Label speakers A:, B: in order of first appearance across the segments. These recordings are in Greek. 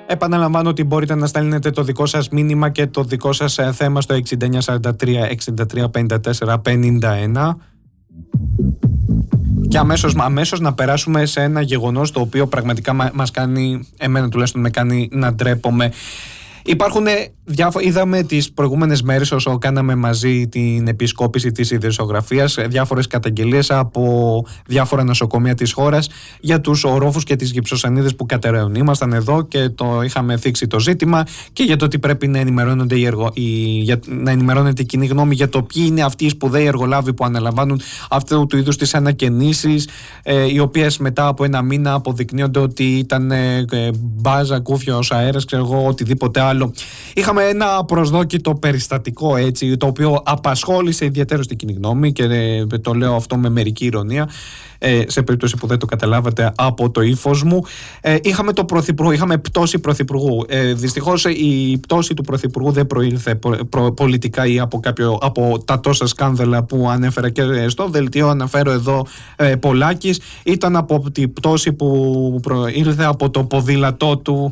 A: Επαναλαμβάνω ότι μπορείτε να στέλνετε το δικό σας μήνυμα και το δικό σας θέμα στο 6943-63-54-51 και αμέσως να περάσουμε σε ένα γεγονός το οποίο πραγματικά μας κάνει, εμένα τουλάχιστον με κάνει να ντρέπομαι. Είδαμε τις προηγούμενες μέρες όσο κάναμε μαζί την επισκόπηση της ειδησιογραφίας διάφορες καταγγελίες από διάφορα νοσοκομεία της χώρας για τους ορόφους και τις γυψοσανίδες που κατεραίουν. Ήμασταν εδώ και το είχαμε θίξει το ζήτημα και για το ότι πρέπει να ενημερώνεται η κοινή γνώμη για το ποιοι είναι αυτοί οι σπουδαίοι εργολάβοι που αναλαμβάνουν αυτού του είδους τις ανακαινήσεις, οι οποίες μετά από ένα μήνα αποδεικνύονται ότι ήταν μπάζα, κούφιος αέρας, ξέρω εγώ, οτιδήποτε άλλο. Είχαμε ένα προσδόκητο περιστατικό έτσι, το οποίο απασχόλησε ιδιαίτερα στην κοινή γνώμη και το λέω αυτό με μερική ηρωνία, σε περίπτωση που δεν το καταλάβατε από το ύφος μου. Είχαμε το πρωθυπουργό, είχαμε πτώση πρωθυπουργού. Δυστυχώς η πτώση του πρωθυπουργού δεν προήλθε πολιτικά ή από τα τόσα σκάνδαλα που ανέφερα και στο δελτίο. Αναφέρω εδώ Πολάκης. Ήταν από την πτώση που προήλθε από το ποδήλατό του.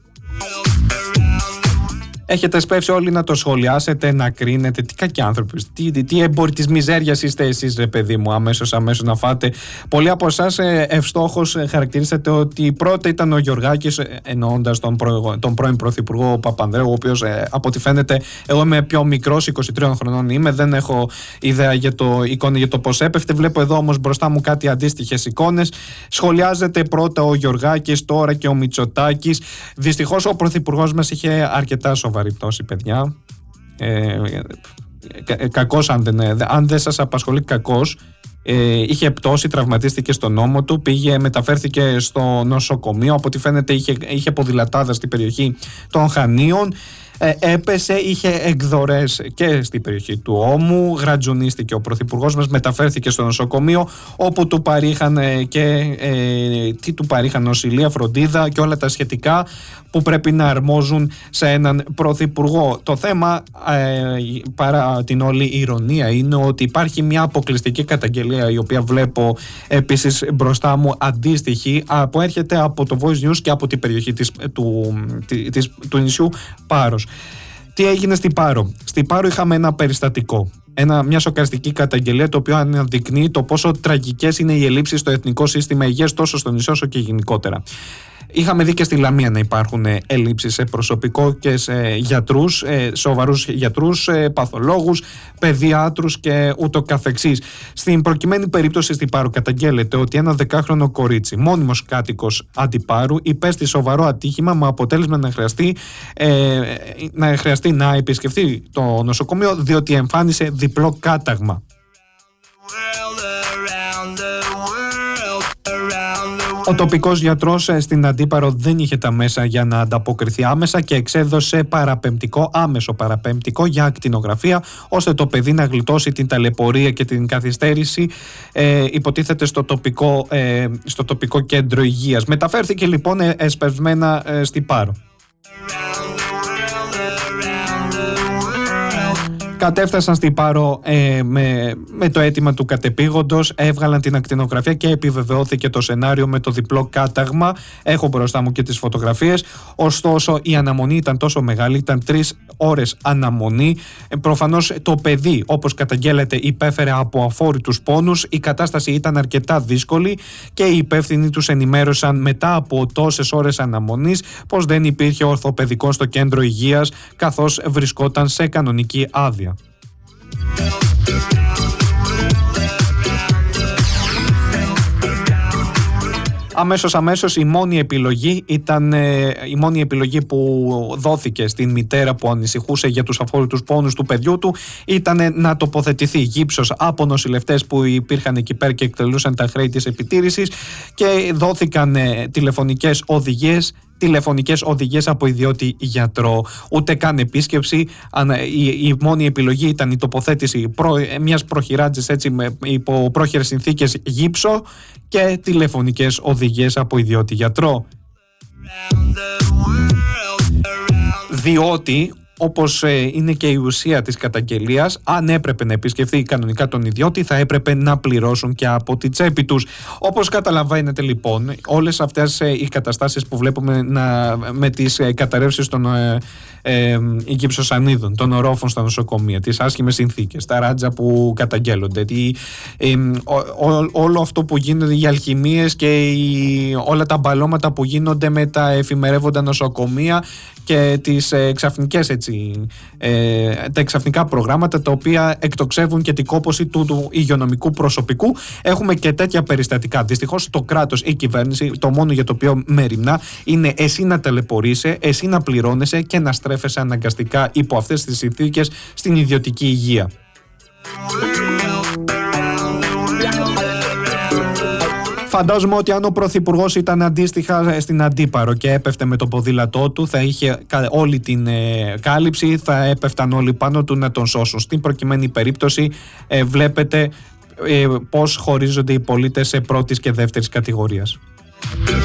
A: Έχετε σπεύσει όλοι να το σχολιάσετε, να κρίνετε. Τι κακοί άνθρωποι, τι έμποροι της μιζέριας είστε εσείς, ρε παιδί μου, αμέσως να φάτε. Πολλοί από εσάς ευστόχως χαρακτηρίσατε ότι πρώτα ήταν ο Γεωργάκης, εννοώντας τον πρώην πρωθυπουργό Παπανδρέου, ο οποίος από ό,τι φαίνεται, εγώ είμαι πιο μικρός, 23 χρονών είμαι, δεν έχω ιδέα εικόνα για το πώς έπεφτε. Βλέπω εδώ όμως μπροστά μου κάτι αντίστοιχες εικόνες. Σχολιάζεται πρώτα ο Γεωργάκης, τώρα και ο Μητσοτάκης. Δυστυχώς ο πρωθυπουργός μας είχε αρκετά σοβαρή πτώση, παιδιά. Κακός, αν δεν σας απασχολεί, κακός. Είχε πτώση, τραυματίστηκε στον ώμο του, μεταφέρθηκε στο νοσοκομείο. Από ό,τι φαίνεται είχε ποδηλατάδα στην περιοχή των Χανίων. Έπεσε, είχε εκδορές και στην περιοχή του ώμου, γρατζουνίστηκε ο πρωθυπουργός μας, μεταφέρθηκε στο νοσοκομείο όπου του παρήχαν νοσηλεία, φροντίδα και όλα τα σχετικά που πρέπει να αρμόζουν σε έναν πρωθυπουργό. Το θέμα, παρά την όλη ηρωνία, είναι ότι υπάρχει μια αποκλειστική καταγγελία, η οποία βλέπω επίσης μπροστά μου αντίστοιχη, που έρχεται από το Voice News και από την περιοχή του νησιού Πάρος. Τι έγινε στην Πάρο? Στην Πάρο είχαμε ένα περιστατικό, μια σοκαριστική καταγγελία, το οποίο αναδεικνύει το πόσο τραγικές είναι οι ελλείψεις στο εθνικό σύστημα υγείας, τόσο στο νησί όσο και γενικότερα. Είχαμε δει και στη Λαμία να υπάρχουν ελλείψεις σε προσωπικό και σε γιατρούς, σοβαρούς γιατρούς, παθολόγους, παιδιάτρους και ούτω καθεξής. Στην προκειμένη περίπτωση στην Πάρο καταγγέλλεται ότι ένα 10χρονο κορίτσι, μόνιμος κάτοικος Αντιπάρου, υπέστη σοβαρό ατύχημα με αποτέλεσμα να χρειαστεί να επισκεφτεί το νοσοκομείο διότι εμφάνισε διπλό κάταγμα. Ο τοπικός γιατρός στην Αντίπαρο δεν είχε τα μέσα για να ανταποκριθεί άμεσα και εξέδωσε άμεσο παραπεμπτικό για ακτινογραφία, ώστε το παιδί να γλιτώσει την ταλαιπωρία και την καθυστέρηση, υποτίθεται στο τοπικό κέντρο υγείας. Μεταφέρθηκε λοιπόν εσπευσμένα στην Πάρο. Κατέφτασαν στην Πάρο με το αίτημα του κατεπήγοντος, έβγαλαν την ακτινογραφία και επιβεβαιώθηκε το σενάριο με το διπλό κάταγμα. Έχω μπροστά μου και τις φωτογραφίες. Ωστόσο η αναμονή ήταν τόσο μεγάλη, ήταν 3 ώρες αναμονή. Προφανώς το παιδί, όπως καταγγέλλεται, υπέφερε από αφόρητους πόνους. Η κατάσταση ήταν αρκετά δύσκολη και οι υπεύθυνοι τους ενημέρωσαν μετά από τόσες ώρες αναμονής πως δεν υπήρχε ορθοπαιδικό στο κέντρο υγείας, καθώς βρισκόταν σε κανονική άδεια. Αμέσως η μόνη επιλογή που δόθηκε στην μητέρα που ανησυχούσε για τους αφόρητους πόνους του παιδιού του ήταν να τοποθετηθεί γύψος από νοσηλευτές που υπήρχαν εκεί πέρα και εκτελούσαν τα χρέη της επιτήρησης και δόθηκαν τηλεφωνικές οδηγίες από ιδιώτη γιατρό. Ούτε καν επίσκεψη. Η μόνη επιλογή ήταν η τοποθέτηση μιας προχειράτζης υπό πρόχειρες συνθήκες γύψο και τηλεφωνικές οδηγίες από ιδιώτη γιατρό. Διότι όπως είναι και η ουσία της καταγγελίας, αν έπρεπε να επισκεφθεί κανονικά τον ιδιώτη, θα έπρεπε να πληρώσουν και από τη τσέπη τους. Όπως καταλαβαίνετε λοιπόν, όλες αυτές οι καταστάσεις που βλέπουμε με τις καταρρεύσεις των γυψοσανίδων, των ορόφων στα νοσοκομεία, τις άσχημες συνθήκες, τα ράτζα που καταγγέλλονται, όλο αυτό που γίνεται, οι αλχημίες και όλα τα μπαλώματα που γίνονται με τα εφημερεύοντα νοσοκομεία και τις τα εξαφνικά προγράμματα τα οποία εκτοξεύουν και την κόπωση του υγειονομικού προσωπικού. Έχουμε και τέτοια περιστατικά. Δυστυχώς το κράτος, η κυβέρνηση, το μόνο για το οποίο μεριμνά είναι εσύ να ταλαιπωρείσαι, εσύ να πληρώνεσαι και να στρέφεσαι αναγκαστικά υπό αυτές τις συνθήκες στην ιδιωτική υγεία. Φαντάζομαι ότι αν ο Πρωθυπουργός ήταν αντίστοιχα στην Αντίπαρο και έπεφτε με το ποδήλατό του, θα είχε όλη την κάλυψη, θα έπεφταν όλοι πάνω του να τον σώσουν. Στην προκειμένη περίπτωση βλέπετε πώς χωρίζονται οι πολίτες σε πρώτης και δεύτερης κατηγορίας.